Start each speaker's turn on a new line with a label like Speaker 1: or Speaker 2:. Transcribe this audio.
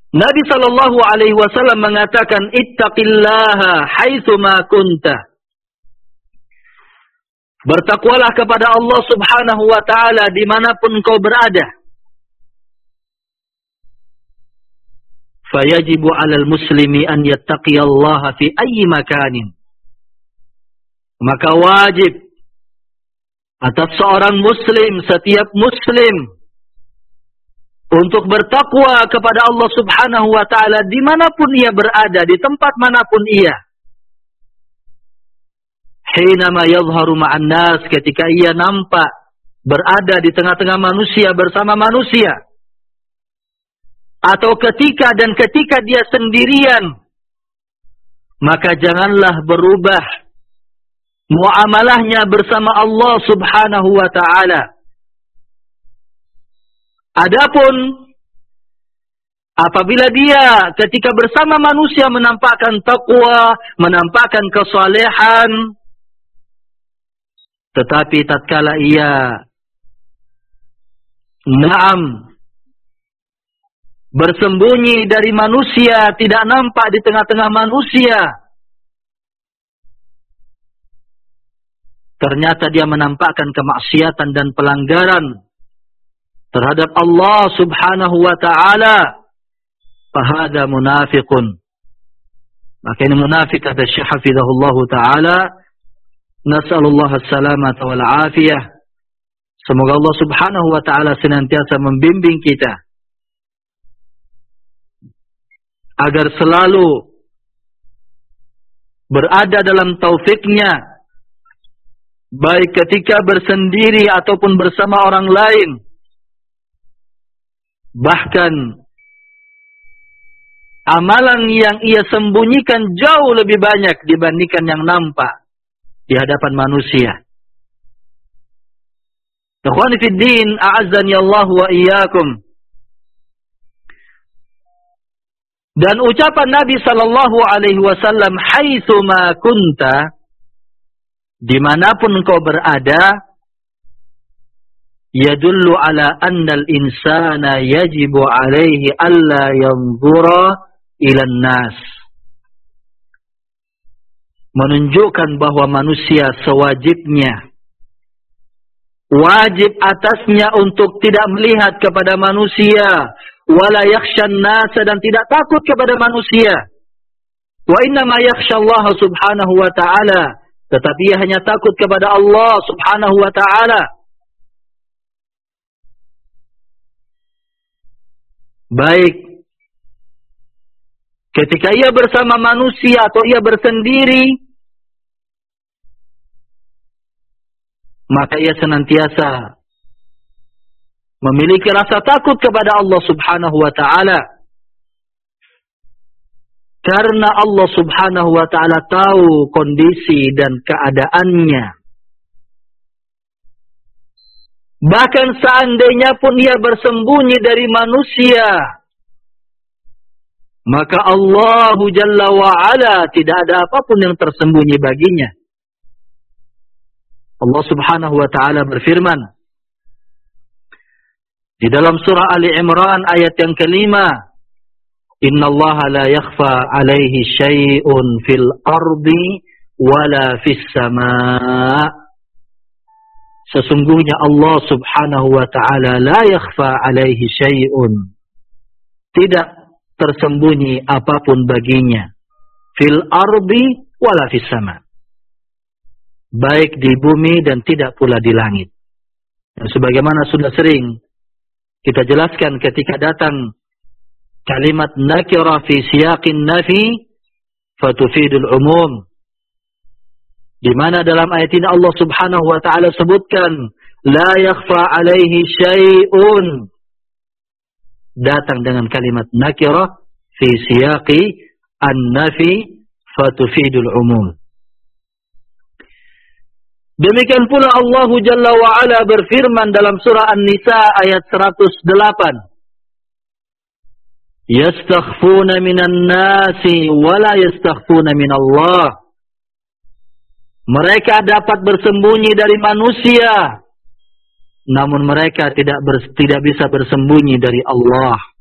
Speaker 1: Nabi sallallahu alaihi wasallam mengatakan, ittaqillaha haitsu ma kunta. Bertakwalah kepada Allah Subhanahu wa taala dimanapun kau berada. Fayajibu 'alal muslimi an yattaqiyallaha fi ayyi makanin. Maka wajib atas seorang muslim, setiap muslim, untuk bertakwa kepada Allah Subhanahu wa taala dimanapun ia berada, di tempat manapun ia. Hinama yadhharu ma'an nas, ketika ia nampak berada di tengah-tengah manusia, bersama manusia. Atau ketika dia sendirian, maka janganlah berubah muamalahnya bersama Allah Subhanahu wa taala. Adapun apabila dia ketika bersama manusia menampakkan taqwa, menampakkan kesalehan, tetapi tatkala ia bersembunyi dari manusia, tidak nampak di tengah-tengah manusia, ternyata dia menampakkan kemaksiatan dan pelanggaran terhadap Allah Subhanahu wa taala, fahada munafiqun. Maka ini munafik, kata Syekh hafizahullah taala. Nas'alullah as-salamata wal afiyah. Semoga Allah Subhanahu wa taala senantiasa membimbing kita agar selalu berada dalam taufiknya, baik ketika bersendiri ataupun bersama orang lain. Bahkan amalan yang ia sembunyikan jauh lebih banyak dibandingkan yang nampak di hadapan manusia. Ikhwani fid din, a'azzani Allah wa iyyakum. Dan ucapan Nabi sallallahu alaihi wasallam, haitsu ma kunta, dimanapun engkau berada, yadullu ala annal insana yajibu alaihi alla yanzura ilan nas. Menunjukkan bahwa manusia sewajibnya, wajib atasnya untuk tidak melihat kepada manusia, wala yakhshan nasa, dan tidak takut kepada manusia. Wa innama yakhshallaha subhanahu wa ta'ala, tetapi ia hanya takut kepada Allah Subhanahu wa ta'ala. Baik ketika ia bersama manusia atau ia bersendiri, maka ia senantiasa memiliki rasa takut kepada Allah Subhanahu wa ta'ala. Karena Allah Subhanahu wa ta'ala tahu kondisi dan keadaannya. Bahkan seandainya pun ia bersembunyi dari manusia, maka Allah Jalla wa'ala tidak ada apapun yang tersembunyi baginya. Allah Subhanahu wa ta'ala berfirman di dalam surah Ali Imran ayat yang kelima, innallaha la yakhfa alaihi syai'un fil ardi wala fis sama'. Sesungguhnya Allah Subhanahu wa ta'ala la yakhfa alaihi syai'un, tidak tersembunyi apapun baginya, fil ardi wala fis sama', baik di bumi dan tidak pula di langit. Dan sebagaimana sudah sering kita jelaskan ketika datang kalimat nakirah fi siyaqin nafi fatufidul umum, di mana dalam ayat ini Allah Subhanahu wa ta'ala sebutkan la yakhfa alaihi syai'un, datang dengan kalimat nakirah fi siyaqi an-nafi fatufidul umum. Demikian pula Allah Jalla wa Ala berfirman dalam surah An-Nisa ayat 108. Yastakhfuna minan nasi wa la yastakhfuna minallah. Mereka dapat bersembunyi dari manusia, namun mereka tidak bisa bersembunyi dari Allah.